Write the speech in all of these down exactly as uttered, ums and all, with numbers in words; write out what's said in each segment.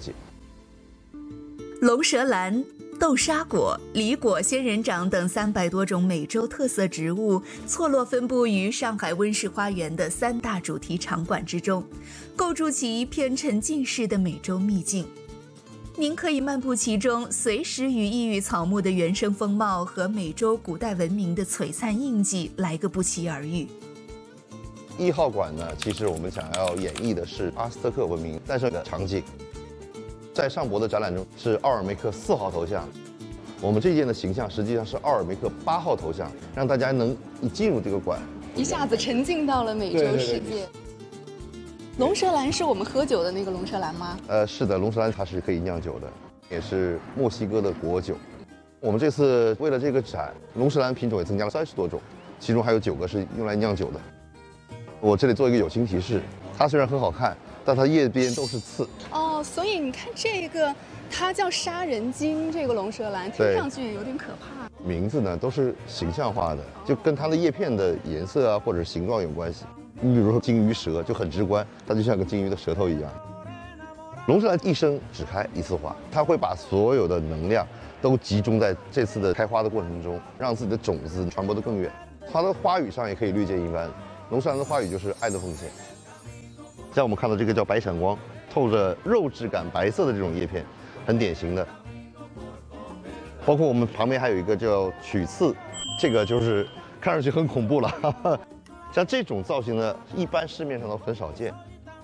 解。 龙舌兰、豆沙果、梨果、仙人掌等三百多种美洲特色植物错落分布于上海温室花园的三大主题场馆之中，构筑起一片沉浸式的美洲秘境。您可以漫步其中，随时与异域草木的原生风貌和美洲古代文明的璀璨印记来个不期而遇。 一号馆呢，其实我们想要演绎的是阿斯特克文明诞生的场景。在上博的展览中是奥尔梅克四号头像，我们这件的形象实际上是奥尔梅克八号头像，让大家能一进入这个馆， 一下子沉浸到了美洲世界。对对对，龙舌兰是我们喝酒的那个龙舌兰吗？ 呃，是的，龙舌兰它是可以酿酒的，也是墨西哥的国酒。我们这次为了这个展，龙舌兰品种也增加了三十多种，其中还有九个是用来酿酒的。我这里做一个友情提示，它虽然很好看，但它叶边都是刺。 哦，所以你看这个，它叫杀人鲸，这个龙舌兰听上去有点可怕。 名字呢都是形象化的，就跟它的叶片的颜色啊或者形状有关系。你比如说金鱼舌就很直观，它就像个金鱼的舌头一样。龙舌兰一生只开一次花，它会把所有的能量都集中在这次的开花的过程中，让自己的种子传播得更远。它的花语上也可以略见一斑。龙舌兰的花语就是爱的奉献。像我们看到这个叫白闪光，透着肉质感白色的这种叶片，很典型的。包括我们旁边还有一个叫曲刺，这个就是看上去很恐怖了。哈哈，像这种造型呢，一般市面上都很少见。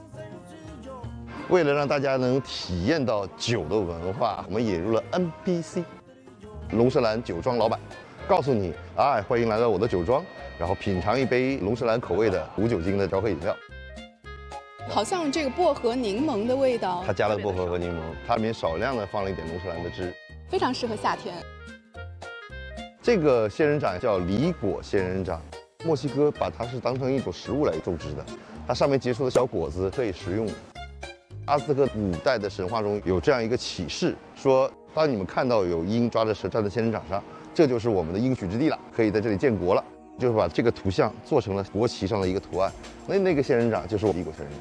为了让大家能体验到酒的文化，我们引入了 N P C， 龙舌兰酒庄老板，告诉你，哎，欢迎来到我的酒庄，然后品尝一杯龙舌兰口味的无酒精的调和饮料。 好像这个薄荷柠檬的味道， 它加了薄荷和柠檬，它里面少量的放了一点龙舌兰的汁， 非常适合夏天。 这个仙人掌叫梨果仙人掌，墨西哥把它是当成一种食物来种植的，它上面结出的小果子可以食用。阿兹特克古代的神话中有这样一个启示，说当你们看到有鹰抓着蛇站在仙人掌上，这就是我们的应许之地了，可以在这里建国了。就是把这个图像做成了国旗上的一个图案，那那个仙人掌就是我梨果仙人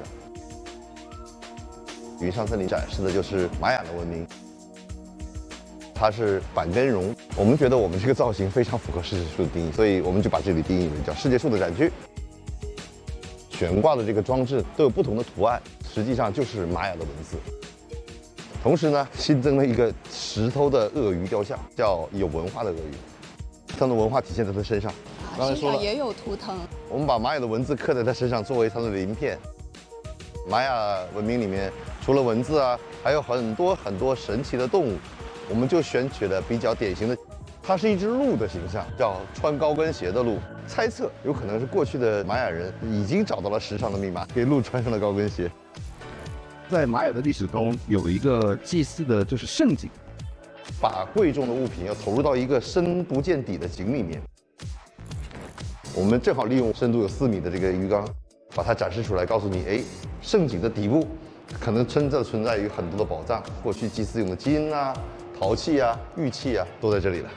掌。云上森林展示的就是玛雅的文明，它是板根绒。我们觉得我们这个造型非常符合世界树的定义，所以我们就把这里定义为叫世界树的展区。悬挂的这个装置都有不同的图案，实际上就是玛雅的文字。同时呢，新增了一个石头的鳄鱼雕像，叫有文化的鳄鱼，它的文化体现在它身上。 刚才说了，也有图腾。 我们把玛雅的文字刻在它身上，作为它的鳞片。玛雅文明里面除了文字啊，还有很多很多神奇的动物，我们就选取了比较典型的。它是一只鹿的形象，叫穿高跟鞋的鹿。猜测有可能是过去的玛雅人已经找到了时尚的密码，给鹿穿上了高跟鞋。 在玛雅的历史中，有一个祭祀的就是圣井， 把贵重的物品要投入到一个深不见底的井里面。我们正好利用深度有四米的这个鱼缸，把它展示出来，告诉你，哎，圣井的底部可能真正存在于很多的宝藏，过去祭祀用的金啊、陶器啊、玉器啊，都在这里了。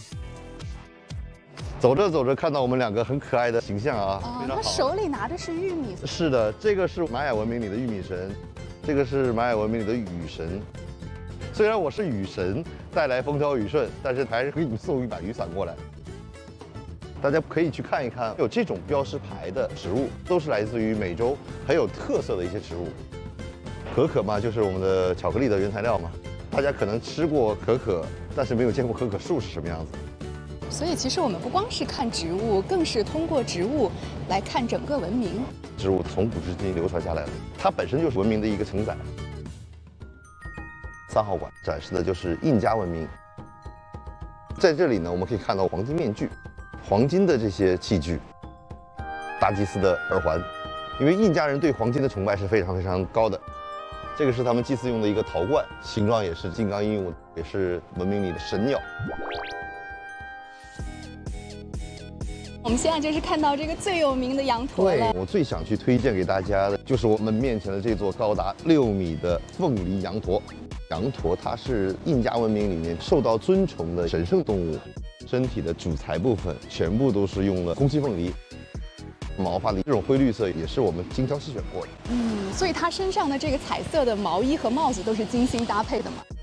走着走着，看到我们两个很可爱的形象啊， 哦，他手里拿的是玉米。 是的，这个是玛雅文明里的玉米神，这个是玛雅文明里的雨神。虽然我是雨神，带来风调雨顺，但是还是给你们送一把雨伞过来。大家可以去看一看，有这种标识牌的植物，都是来自于美洲很有特色的一些植物。可可嘛，就是我们的巧克力的原材料嘛。大家可能吃过可可，但是没有见过可可树是什么样子。 所以其实我们不光是看植物，更是通过植物来看整个文明。 植物从古至今流传下来了，它本身就是文明的一个承载。三号馆展示的就是印加文明，在这里呢，我们可以看到黄金面具。黄金的这些器具，大祭司的耳环，因为印加人对黄金的崇拜是非常非常高的。这个是他们祭祀用的一个陶罐，形状也是金刚鹦鹉，也是文明里的神鸟。 我们现在就是看到这个最有名的羊驼了。 对，我最想去推荐给大家的就是我们面前的这座高达六米的凤梨羊驼。羊驼它是印加文明里面受到尊崇的神圣动物。身体的主材部分全部都是用了空气凤梨，毛发的这种灰绿色也是我们精挑细选过的。 嗯， 所以它身上的这个彩色的毛衣和帽子都是精心搭配的嘛。